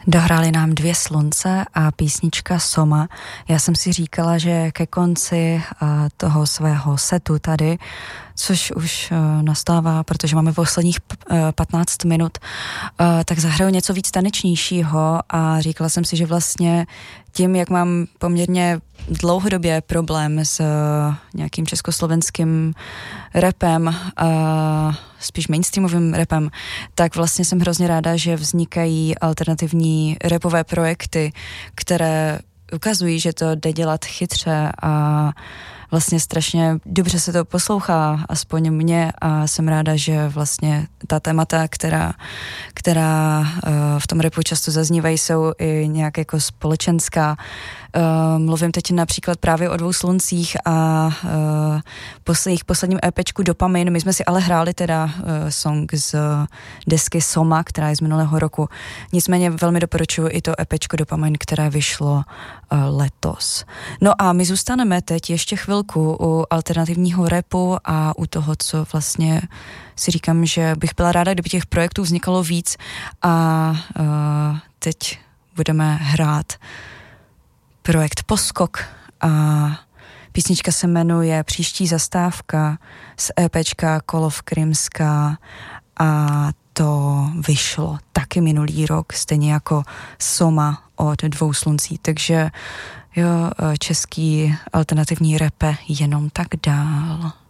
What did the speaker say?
Dohráli nám Dvě slunce a písnička Soma. Já jsem si říkala, že ke konci toho svého setu tady, což už nastává, protože máme posledních 15 minut, tak zahraju něco víc tanečnějšího a říkala jsem si, že vlastně tím, jak mám poměrně dlouhodobě problém s nějakým československým rapem, spíš mainstreamovým rapem, tak vlastně jsem hrozně ráda, že vznikají alternativní rapové projekty, které ukazují, že to jde dělat chytře a vlastně strašně dobře se to poslouchá, aspoň mě, a jsem ráda, že vlastně ta témata, která v tom rapu často zaznívají, jsou i nějak jako společenská. Mluvím teď například právě o Dvou sluncích a jejich posledním EPčku Dopamin. My jsme si ale hráli teda song z desky Soma, která je z minulého roku. Nicméně velmi doporučuji i to EPčko Dopamin, které vyšlo letos. No a my zůstaneme teď ještě chvilku u alternativního rapu a u toho, co vlastně si říkám, že bych byla ráda, kdyby těch projektů vznikalo víc, a teď budeme hrát projekt Poskok a písnička se jmenuje Příští zastávka z EPčka Kolov Krymská a to vyšlo taky minulý rok, stejně jako Soma od Dvou sluncí, takže jo, český alternativní rape jenom tak dál.